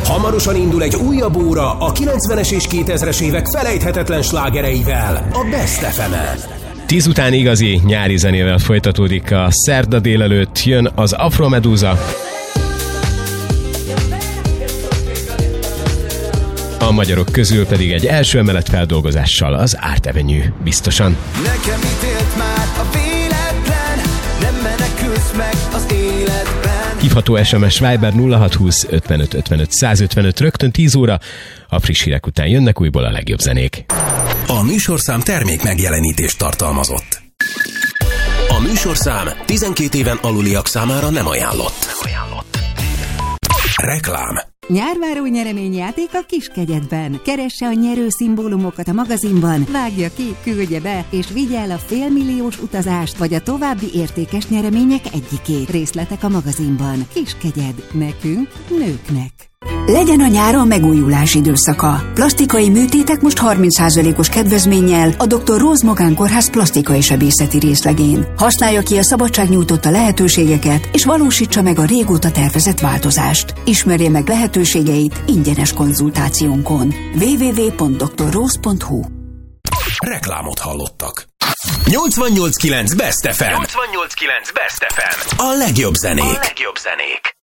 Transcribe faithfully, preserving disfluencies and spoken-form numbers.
Hamarosan indul egy újabb óra a kilencvenes és kétezres évek felejthetetlen slágereivel a Best ef emen. Tíz után igazi nyári zenével folytatódik a szerda délelőtt, jön az Afro Medusa. A magyarok közül pedig egy első emelet feldolgozással az Art Avenue biztosan. Nekem ítélt már a véletlen, nem menekülsz meg az életben. Hívható es em es Viber nulla hat húsz ötvenöt ötvenöt száz ötvenöt, rögtön tíz óra, a friss hírek után jönnek újból a legjobb zenék. A műsorszám termék megjelenítést tartalmazott. A műsorszám tizenkét éven aluliak számára nem ajánlott. Nem ajánlott. Reklám. Nyárváró nyereményjáték a Kiskegyedben. Keresse a nyerő szimbólumokat a magazinban, vágja ki, küldje be, és vigye el a félmilliós utazást, vagy a további értékes nyeremények egyikét. Részletek a magazinban. Kiskegyed. Nekünk, nőknek. Legyen a nyáron megújulás időszaka. Plastikai műtétek most harminc százalékos kedvezménnyel a doktor Rose Magánkórház plastikai sebészeti részlegén. Használja ki a szabadság nyújtotta lehetőségeket, és valósítsa meg a régóta tervezett változást. Ismerje meg lehetőségeit ingyenes konzultációnkon. double-u double-u double-u pont doktor rose pont hu. Reklámot hallottak. nyolcvannyolc kilenc Best ef em. nyolcvannyolc kilenc Best ef em. A legjobb zenék. A legjobb zenék.